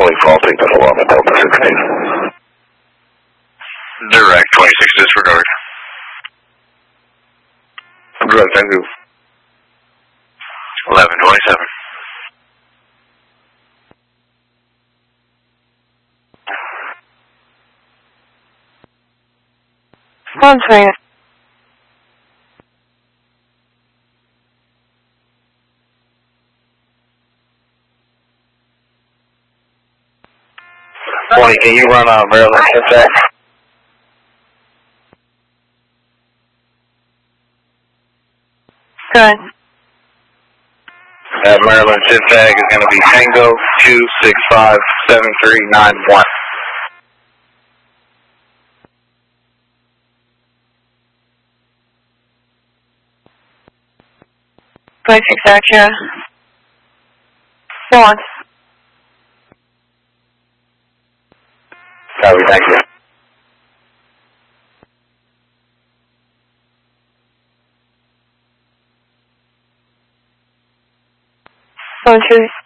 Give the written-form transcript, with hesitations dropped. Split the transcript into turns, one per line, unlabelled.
Showing faulty Petaluma Delta 16.
Direct 26, disregard.
Direct, thank you.
1127.
One second.
Can you run Maryland Syntax?
Good.
Maryland Syntax is going to be Tango 2657391.
Good, Exarchia. Go on.
Copy, thank you.
Go on, Trudy.